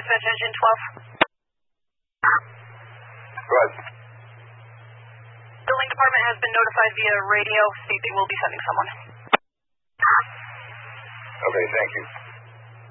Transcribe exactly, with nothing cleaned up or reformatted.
Dispatch Engine twelve. Go ahead. Building department has been notified via radio. State they will be sending someone. Okay, thank you.